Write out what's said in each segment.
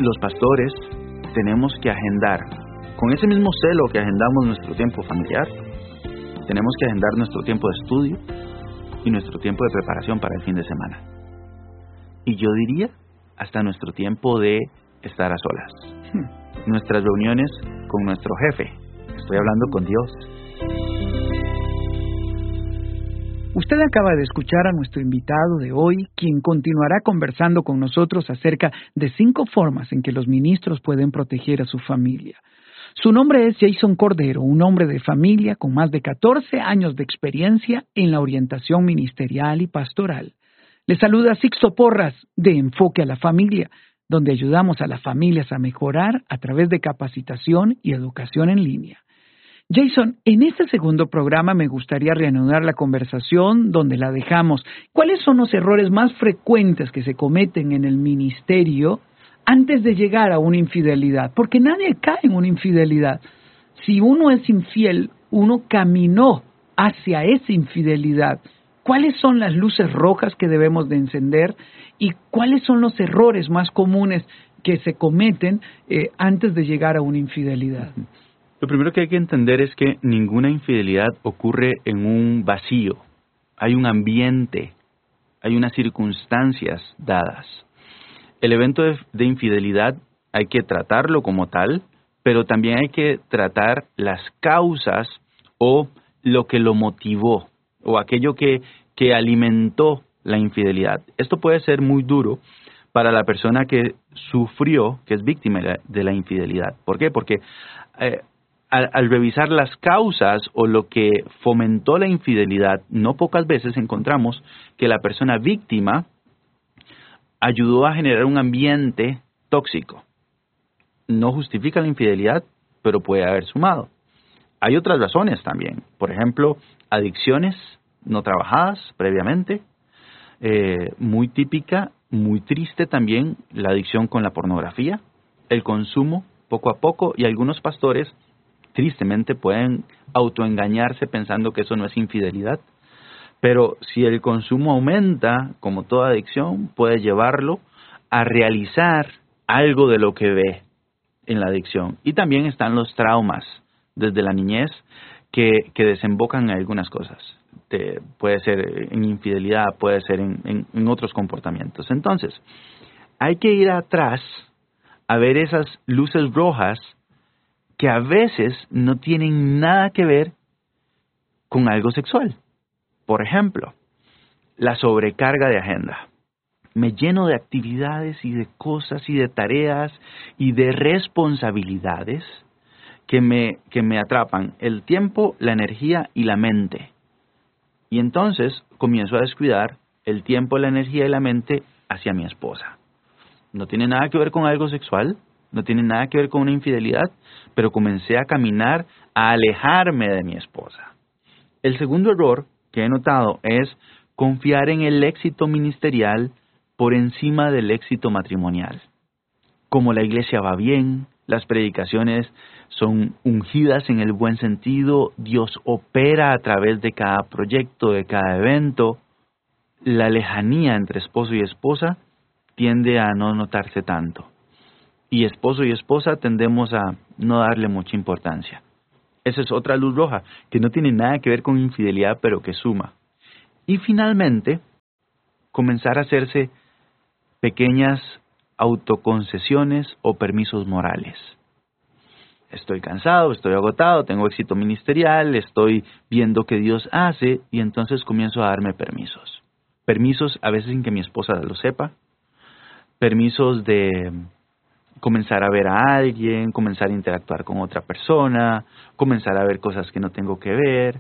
los pastores tenemos que agendar, con ese mismo celo que agendamos nuestro tiempo familiar, tenemos que agendar nuestro tiempo de estudio y nuestro tiempo de preparación para el fin de semana. Y yo diría, hasta nuestro tiempo de estar a solas. Nuestras reuniones con nuestro jefe. Estoy hablando con Dios. Usted acaba de escuchar a nuestro invitado de hoy, quien continuará conversando con nosotros acerca de 5 formas en que los ministros pueden proteger a su familia. Su nombre es Jason Cordero, un hombre de familia con más de 14 años de experiencia en la orientación ministerial y pastoral. Le saluda Sixto Porras de Enfoque a la Familia, donde ayudamos a las familias a mejorar a través de capacitación y educación en línea. Jason, en este segundo programa me gustaría reanudar la conversación donde la dejamos. ¿Cuáles son los errores más frecuentes que se cometen en el ministerio antes de llegar a una infidelidad? Porque nadie cae en una infidelidad. Si uno es infiel, uno caminó hacia esa infidelidad. ¿Cuáles son las luces rojas que debemos de encender y cuáles son los errores más comunes que se cometen antes de llegar a una infidelidad? Lo primero que hay que entender es que ninguna infidelidad ocurre en un vacío. Hay un ambiente, hay unas circunstancias dadas. El evento de infidelidad hay que tratarlo como tal, pero también hay que tratar las causas o lo que lo motivó o aquello que alimentó la infidelidad. Esto puede ser muy duro para la persona que sufrió, que es víctima de la infidelidad. ¿Por qué? Porque al revisar las causas o lo que fomentó la infidelidad, no pocas veces encontramos que la persona víctima ayudó a generar un ambiente tóxico. No justifica la infidelidad, pero puede haber sumado. Hay otras razones también. Por ejemplo, adicciones no trabajadas previamente. Muy típica, muy triste también, la adicción con la pornografía, el consumo poco a poco, y algunos pastores tristemente pueden autoengañarse pensando que eso no es infidelidad. Pero si el consumo aumenta, como toda adicción, puede llevarlo a realizar algo de lo que ve en la adicción. Y también están los traumas desde la niñez que desembocan en algunas cosas. Puede ser en infidelidad, puede ser en otros comportamientos. Entonces, hay que ir atrás a ver esas luces rojas que a veces no tienen nada que ver con algo sexual. Por ejemplo, la sobrecarga de agenda. Me lleno de actividades y de cosas y de tareas y de responsabilidades que me atrapan el tiempo, la energía y la mente. Y entonces comienzo a descuidar el tiempo, la energía y la mente hacia mi esposa. No tiene nada que ver con algo sexual, no tiene nada que ver con una infidelidad, pero comencé a caminar, a alejarme de mi esposa. El segundo error que he notado es confiar en el éxito ministerial por encima del éxito matrimonial. Como la iglesia va bien, las predicaciones son ungidas en el buen sentido, Dios opera a través de cada proyecto, de cada evento, la lejanía entre esposo y esposa tiende a no notarse tanto. Y esposo y esposa tendemos a no darle mucha importancia. Esa es otra luz roja, que no tiene nada que ver con infidelidad, pero que suma. Y finalmente, comenzar a hacerse pequeñas autoconcesiones o permisos morales. Estoy cansado, estoy agotado, tengo éxito ministerial, estoy viendo que Dios hace, y entonces comienzo a darme permisos. Permisos a veces sin que mi esposa lo sepa, permisos de comenzar a ver a alguien, comenzar a interactuar con otra persona, comenzar a ver cosas que no tengo que ver.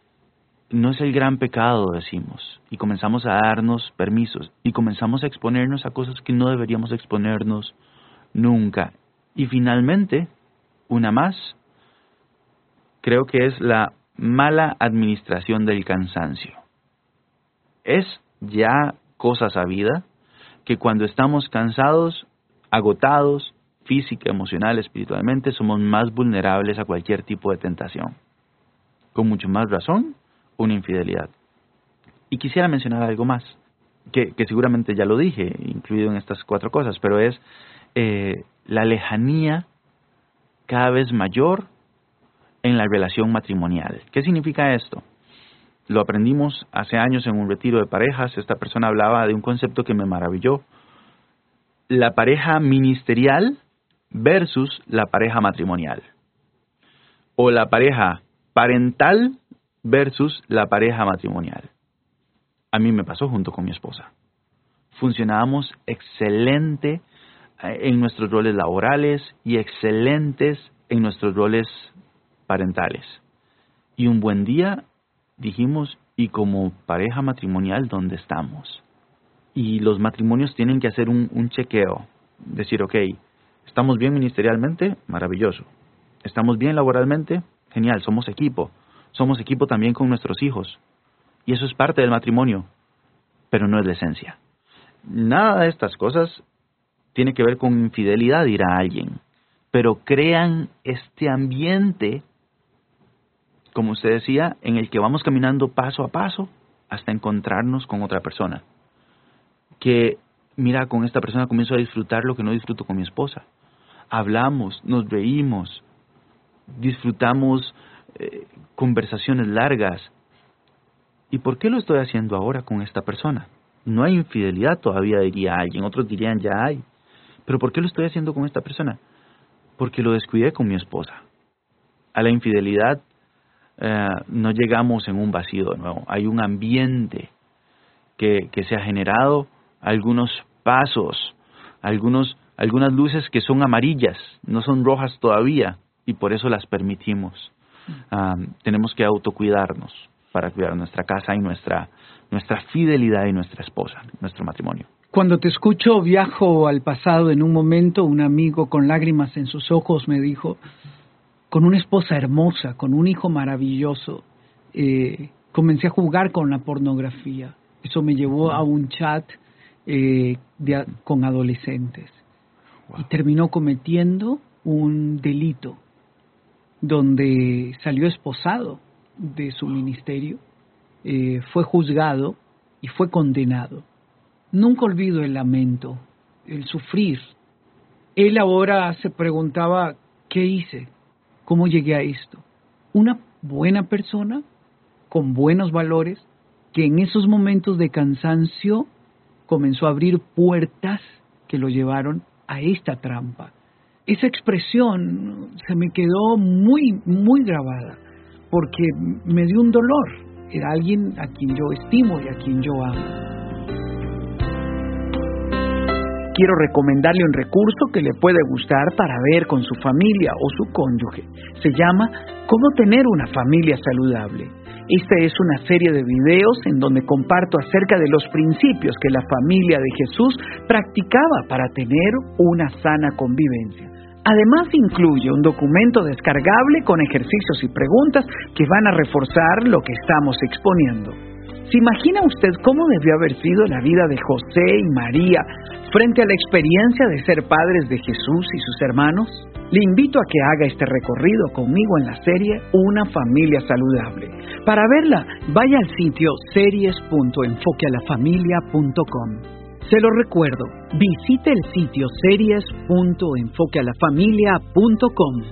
No es el gran pecado, decimos, y comenzamos a darnos permisos, y comenzamos a exponernos a cosas que no deberíamos exponernos nunca. Y finalmente, una más, creo que es la mala administración del cansancio. Es ya cosa sabida que cuando estamos cansados, agotados, física, emocional, espiritualmente, somos más vulnerables a cualquier tipo de tentación. Con mucho más razón, una infidelidad. Y quisiera mencionar algo más, que seguramente ya lo dije, incluido en estas 4 cosas, pero es la lejanía cada vez mayor en la relación matrimonial. ¿Qué significa esto? Lo aprendimos hace años en un retiro de parejas. Esta persona hablaba de un concepto que me maravilló. La pareja ministerial versus la pareja matrimonial. O la pareja parental versus la pareja matrimonial. A mí me pasó junto con mi esposa. Funcionábamos excelente en nuestros roles laborales y excelentes en nuestros roles parentales. Y un buen día dijimos, ¿y como pareja matrimonial dónde estamos? Y los matrimonios tienen que hacer un chequeo. Decir, ok, ¿estamos bien ministerialmente? Maravilloso. ¿Estamos bien laboralmente? Genial, somos equipo. Somos equipo también con nuestros hijos. Y eso es parte del matrimonio, pero no es la esencia. Nada de estas cosas tiene que ver con infidelidad, dirá alguien. Pero crean este ambiente, como usted decía, en el que vamos caminando paso a paso hasta encontrarnos con otra persona. Que, mira, con esta persona comienzo a disfrutar lo que no disfruto con mi esposa. Hablamos, nos reímos, disfrutamos conversaciones largas. ¿Y por qué lo estoy haciendo ahora con esta persona? No hay infidelidad todavía, diría alguien. Otros dirían, ya hay. ¿Pero por qué lo estoy haciendo con esta persona? Porque lo descuidé con mi esposa. A la infidelidad no llegamos en un vacío de nuevo. Hay un ambiente que se ha generado, algunos pasos, algunas luces que son amarillas, no son rojas todavía, y por eso las permitimos. Tenemos que autocuidarnos para cuidar nuestra casa y nuestra fidelidad y nuestra esposa, nuestro matrimonio. Cuando te escucho, viajo al pasado. En un momento, un amigo con lágrimas en sus ojos me dijo, con una esposa hermosa, con un hijo maravilloso, comencé a jugar con la pornografía. Eso me llevó a un chat con adolescentes. Wow. Y terminó cometiendo un delito donde salió esposado de su ministerio, fue juzgado y fue condenado. Nunca olvido el lamento, el sufrir. Él ahora se preguntaba, ¿qué hice? ¿Cómo llegué a esto? Una buena persona, con buenos valores, que en esos momentos de cansancio comenzó a abrir puertas que lo llevaron a esta trampa. Esa expresión se me quedó muy, muy grabada, porque me dio un dolor. Era alguien a quien yo estimo y a quien yo amo. Quiero recomendarle un recurso que le puede gustar para ver con su familia o su cónyuge. Se llama ¿Cómo tener una familia saludable? Esta es una serie de videos en donde comparto acerca de los principios que la familia de Jesús practicaba para tener una sana convivencia. Además incluye un documento descargable con ejercicios y preguntas que van a reforzar lo que estamos exponiendo. ¿Se imagina usted cómo debió haber sido la vida de José y María frente a la experiencia de ser padres de Jesús y sus hermanos? Le invito a que haga este recorrido conmigo en la serie Una familia saludable. Para verla, vaya al sitio series.enfoquealafamilia.com. Se lo recuerdo, visite el sitio series.enfoquealafamilia.com.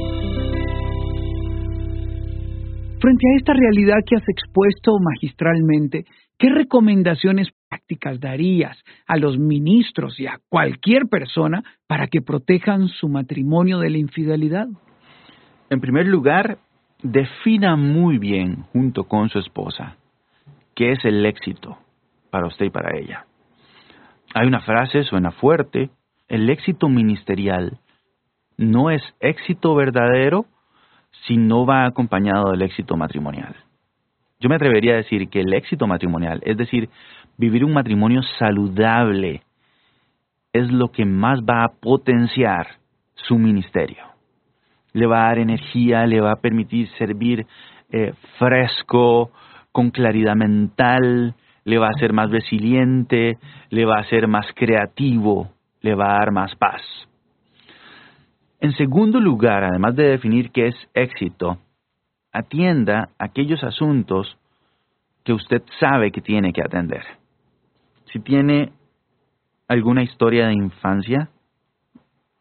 Frente a esta realidad que has expuesto magistralmente, ¿qué recomendaciones prácticas darías a los ministros y a cualquier persona para que protejan su matrimonio de la infidelidad? En primer lugar, defina muy bien junto con su esposa qué es el éxito para usted y para ella. Hay una frase, suena fuerte, el éxito ministerial no es éxito verdadero si no va acompañado del éxito matrimonial. Yo me atrevería a decir que el éxito matrimonial, es decir, vivir un matrimonio saludable, es lo que más va a potenciar su ministerio. Le va a dar energía, le va a permitir servir fresco, con claridad mental, le va a hacer más resiliente, le va a hacer más creativo, le va a dar más paz. En segundo lugar, además de definir qué es éxito, atienda aquellos asuntos que usted sabe que tiene que atender. Si tiene alguna historia de infancia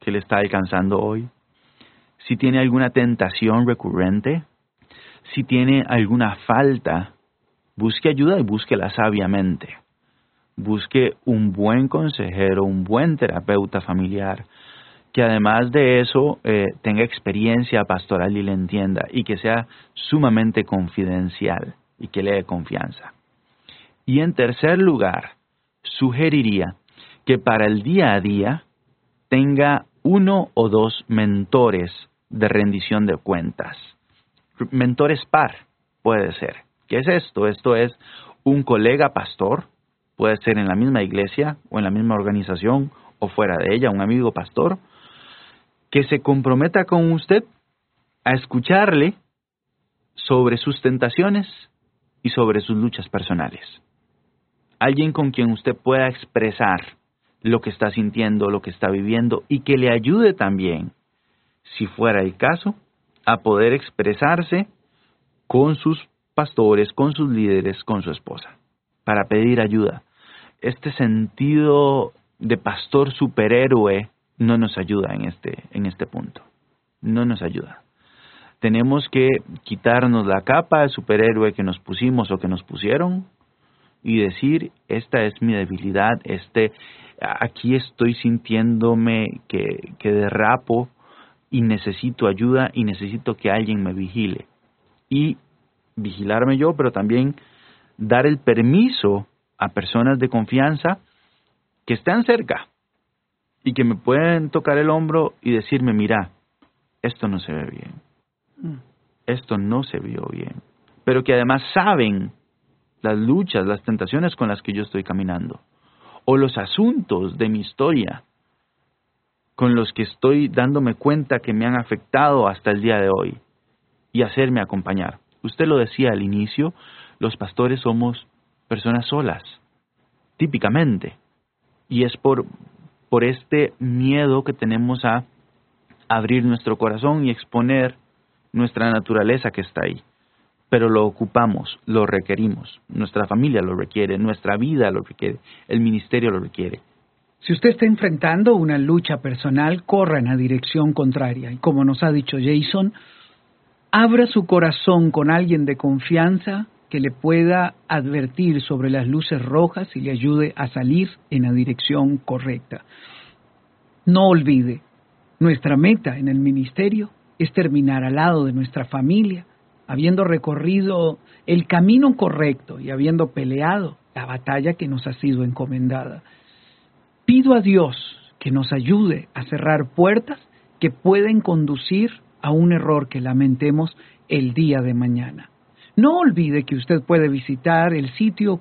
que le está alcanzando hoy, si tiene alguna tentación recurrente, si tiene alguna falta, busque ayuda y búsquela sabiamente. Busque un buen consejero, un buen terapeuta familiar, que además de eso tenga experiencia pastoral y le entienda, y que sea sumamente confidencial y que le dé confianza. Y en tercer lugar, sugeriría que para el día a día tenga 1 o 2 mentores de rendición de cuentas. Mentores par, puede ser. ¿Qué es esto? Esto es un colega pastor, puede ser en la misma iglesia o en la misma organización o fuera de ella, un amigo pastor, que se comprometa con usted a escucharle sobre sus tentaciones y sobre sus luchas personales. Alguien con quien usted pueda expresar lo que está sintiendo, lo que está viviendo, y que le ayude también, si fuera el caso, a poder expresarse con sus pastores, con sus líderes, con su esposa, para pedir ayuda. Este sentido de pastor superhéroe no nos ayuda en este punto. No nos ayuda. Tenemos que quitarnos la capa de superhéroe que nos pusimos o que nos pusieron y decir, esta es mi debilidad, aquí estoy sintiéndome que derrapo y necesito ayuda y necesito que alguien me vigile. Y vigilarme yo, pero también dar el permiso a personas de confianza que están cerca y que me pueden tocar el hombro y decirme, mira, esto no se ve bien, esto no se vio bien, pero que además saben las luchas, las tentaciones con las que yo estoy caminando, o los asuntos de mi historia con los que estoy dándome cuenta que me han afectado hasta el día de hoy, y hacerme acompañar. Usted lo decía al inicio, los pastores somos personas solas, típicamente, y es por este miedo que tenemos a abrir nuestro corazón y exponer nuestra naturaleza que está ahí. Pero lo ocupamos, lo requerimos, nuestra familia lo requiere, nuestra vida lo requiere, el ministerio lo requiere. Si usted está enfrentando una lucha personal, corra en la dirección contraria. Y como nos ha dicho Jason, abra su corazón con alguien de confianza que le pueda advertir sobre las luces rojas y le ayude a salir en la dirección correcta. No olvide, nuestra meta en el ministerio es terminar al lado de nuestra familia, habiendo recorrido el camino correcto y habiendo peleado la batalla que nos ha sido encomendada. Pido a Dios que nos ayude a cerrar puertas que pueden conducir a un error que lamentemos el día de mañana. No olvide que usted puede visitar el sitio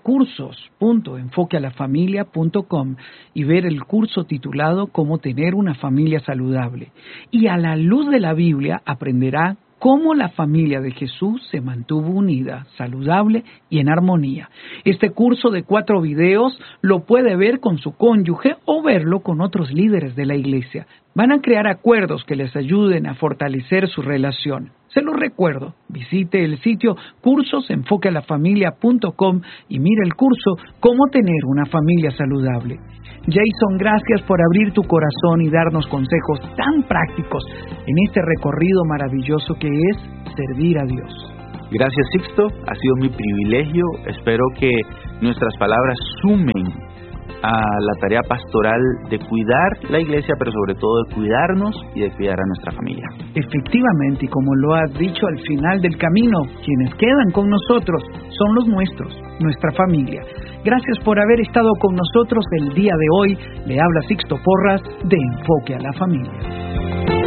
cursos.enfoquealafamilia.com y ver el curso titulado Cómo tener una familia saludable. Y a la luz de la Biblia aprenderá cómo la familia de Jesús se mantuvo unida, saludable y en armonía. Este curso de 4 videos lo puede ver con su cónyuge o verlo con otros líderes de la iglesia. Van a crear acuerdos que les ayuden a fortalecer su relación. Se lo recuerdo, visite el sitio cursosenfoquealafamilia.com y mire el curso Cómo tener una familia saludable. Jason, gracias por abrir tu corazón y darnos consejos tan prácticos en este recorrido maravilloso que es servir a Dios. Gracias, Sixto. Ha sido mi privilegio. Espero que nuestras palabras sumen a la tarea pastoral de cuidar la iglesia, pero sobre todo de cuidarnos y de cuidar a nuestra familia. Efectivamente, y como lo has dicho al final del camino, quienes quedan con nosotros son los nuestros, nuestra familia. Gracias por haber estado con nosotros el día de hoy. Le habla Sixto Porras de Enfoque a la Familia.